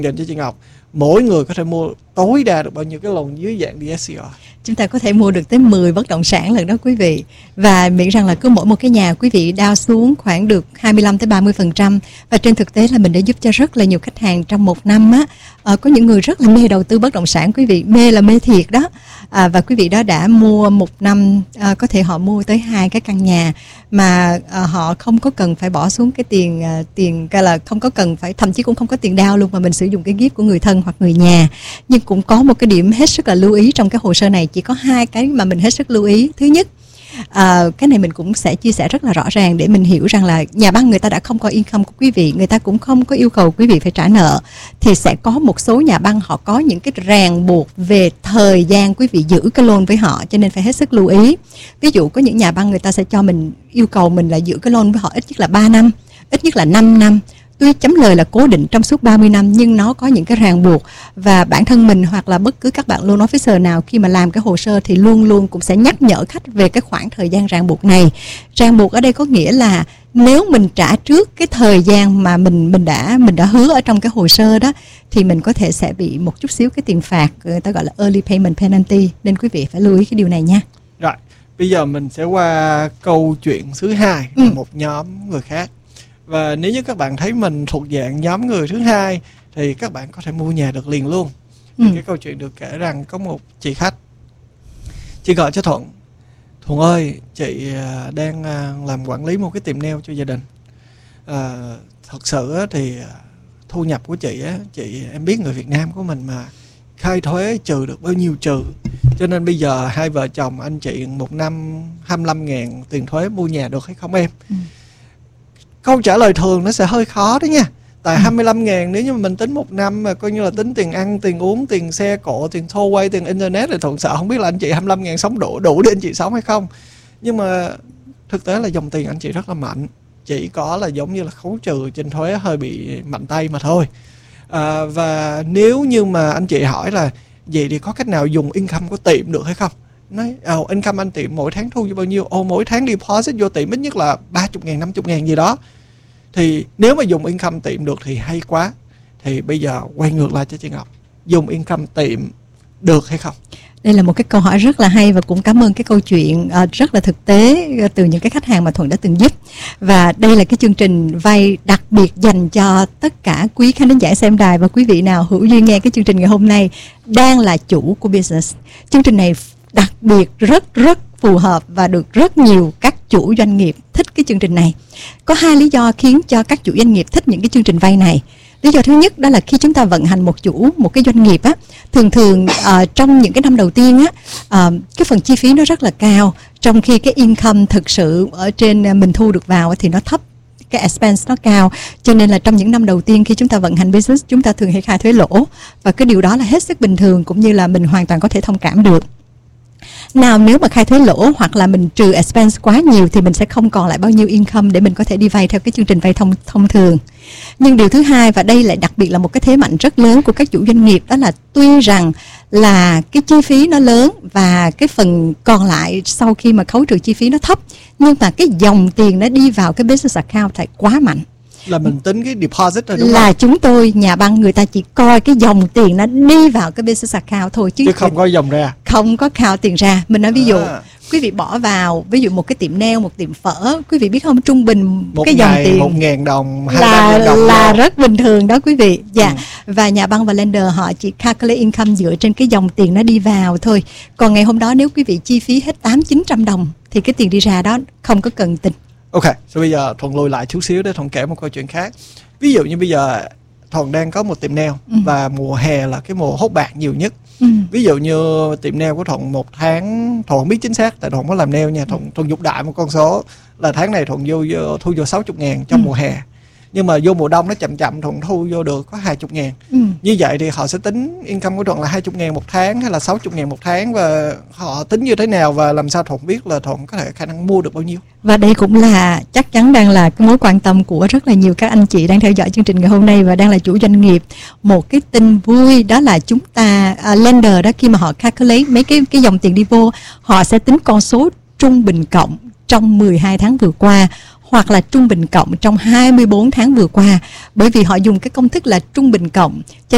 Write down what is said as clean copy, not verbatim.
dành cho chị Ngọc, mỗi người có thể mua tối đa được bao nhiêu cái lồn dưới dạng DSCR? Chúng ta có thể mua được tới 10 bất động sản lần đó quý vị. Và miễn rằng là cứ mỗi một cái nhà quý vị đao xuống khoảng được 25-30%. Và trên thực tế là mình đã giúp cho rất là nhiều khách hàng trong một năm á. Có những người rất là mê đầu tư bất động sản quý vị, mê là mê thiệt đó. Và quý vị đó đã mua một năm, có thể họ mua tới 2 cái căn nhà mà họ không có cần phải bỏ xuống cái tiền cái là không có cần phải, thậm chí cũng không có tiền đao luôn, mà mình sử dụng cái gift của người thân hoặc người nhà. Nhưng cũng có một cái điểm hết sức là lưu ý trong cái hồ sơ này, chỉ có 2 cái mà mình hết sức lưu ý. Thứ nhất, cái này mình cũng sẽ chia sẻ rất là rõ ràng để mình hiểu rằng là nhà băng người ta đã không có income của quý vị, người ta cũng không có yêu cầu quý vị phải trả nợ, thì sẽ có một số nhà băng họ có những cái ràng buộc về thời gian quý vị giữ cái loan với họ, cho nên phải hết sức lưu ý. Ví dụ có những nhà băng người ta sẽ cho mình, yêu cầu mình là giữ cái loan với họ ít nhất là 3 năm, ít nhất là 5 năm. Tuy chấm lời là cố định trong suốt 30 năm nhưng nó có những cái ràng buộc, và bản thân mình hoặc là bất cứ các bạn loan officer nào khi mà làm cái hồ sơ thì luôn luôn cũng sẽ nhắc nhở khách về cái khoảng thời gian ràng buộc này. Ràng buộc ở đây có nghĩa là nếu mình trả trước cái thời gian mà mình đã hứa ở trong cái hồ sơ đó thì mình có thể sẽ bị một chút xíu cái tiền phạt, người ta gọi là early payment penalty, nên quý vị phải lưu ý cái điều này nha. Rồi, bây giờ mình sẽ qua câu chuyện thứ hai của một nhóm người khác. Và nếu như các bạn thấy mình thuộc dạng nhóm người thứ hai thì các bạn có thể mua nhà được liền luôn. Cái câu chuyện được kể rằng có một chị khách, chị gọi cho Thuận: Thuận ơi, chị đang làm quản lý một cái tiệm nail cho gia đình. Thật sự thì thu nhập của chị em biết người Việt Nam của mình mà, khai thuế trừ được bao nhiêu trừ, cho nên bây giờ hai vợ chồng anh chị một năm 25.000 tiền thuế mua nhà được hay không em? Câu trả lời thường nó sẽ hơi khó đó nha. Tại 25.000 nếu như mình tính một năm mà coi như là tính tiền ăn, tiền uống, tiền xe cộ, tiền tollway, tiền internet thì Thuận sợ không biết là anh chị 25.000 sống đủ để anh chị sống hay không. Nhưng mà thực tế là dòng tiền anh chị rất là mạnh, chỉ có là giống như là khấu trừ trên thuế hơi bị mạnh tay mà thôi. Và nếu như mà anh chị hỏi là vậy thì có cách nào dùng income của tiệm được hay không? Nói income anh tiệm mỗi tháng thu vô bao nhiêu? Mỗi tháng deposit vô tiệm ít nhất là 30.000, 50.000 gì đó. Thì nếu mà dùng income tiệm được thì hay quá. Thì bây giờ quay ngược lại cho chị Ngọc, dùng income tiệm được hay không? Đây là một cái câu hỏi rất là hay, và cũng cảm ơn cái câu chuyện rất là thực tế từ những cái khách hàng mà Thuận đã từng giúp. Và đây là cái chương trình vay đặc biệt dành cho tất cả quý khán thính giả xem đài và quý vị nào hữu duyên nghe cái chương trình ngày hôm nay đang là chủ của business. Chương trình này đặc biệt rất phù hợp và được rất nhiều các chủ doanh nghiệp thích cái chương trình này. Có 2 lý do khiến cho các chủ doanh nghiệp thích những cái chương trình vay này. Lý do thứ nhất đó là khi chúng ta vận hành một cái doanh nghiệp á, thường trong những cái năm đầu tiên á, cái phần chi phí nó rất là cao, trong khi cái income thực sự ở trên mình thu được vào thì nó thấp, cái expense nó cao, cho nên là trong những năm đầu tiên khi chúng ta vận hành business chúng ta thường hay khai thuế lỗ, và cái điều đó là hết sức bình thường, cũng như là mình hoàn toàn có thể thông cảm được. Nào nếu mà khai thuế lỗ hoặc là mình trừ expense quá nhiều thì mình sẽ không còn lại bao nhiêu income để mình có thể đi vay theo cái chương trình vay thông thường. Nhưng điều thứ hai, và đây lại đặc biệt là một cái thế mạnh rất lớn của các chủ doanh nghiệp, đó là tuy rằng là cái chi phí nó lớn và cái phần còn lại sau khi mà khấu trừ chi phí nó thấp, nhưng mà cái dòng tiền nó đi vào cái business account lại quá mạnh. Là mình tính cái deposit rồi đúng là không? Chúng tôi nhà băng người ta chỉ coi cái dòng tiền nó đi vào cái business account thôi, chứ không có dòng ra, không có count tiền ra. Mình nói ví dụ quý vị bỏ vào ví dụ một cái tiệm nail, một tiệm phở, quý vị biết không, trung bình một cái dòng tiền 1.000 đồng, 200.000 đồng là rất bình thường đó quý vị. Và nhà băng và lender họ chỉ calculate income dựa trên cái dòng tiền nó đi vào thôi. Còn ngày hôm đó nếu quý vị chi phí hết 800-900 đồng thì cái tiền đi ra đó không có cần tính. Ok, bây giờ Thuận lùi lại chút xíu để Thuận kể một câu chuyện khác. Ví dụ như bây giờ Thuận đang có một tiệm nail và mùa hè là cái mùa hốt bạc nhiều nhất. Ví dụ như tiệm nail của Thuận một tháng, Thuận không biết chính xác tại Thuận có làm nail nha, Thuận dục đại một con số là tháng này Thuận thu vô 60.000 trong mùa hè. Nhưng mà vô mùa đông nó chậm Thuận thu vô được có 20.000. Như vậy thì họ sẽ tính income của Thuận là 20.000 một tháng hay là 60.000 một tháng, và họ tính như thế nào và làm sao Thuận biết là Thuận có thể khả năng mua được bao nhiêu. Và đây cũng là chắc chắn đang là cái mối quan tâm của rất là nhiều các anh chị đang theo dõi chương trình ngày hôm nay và đang là chủ doanh nghiệp. Một cái tin vui đó là chúng ta lender đó, khi mà họ calculate mấy cái dòng tiền đi vô, họ sẽ tính con số trung bình cộng trong 12 tháng vừa qua, hoặc là trung bình cộng trong 24 tháng vừa qua, bởi vì họ dùng cái công thức là trung bình cộng.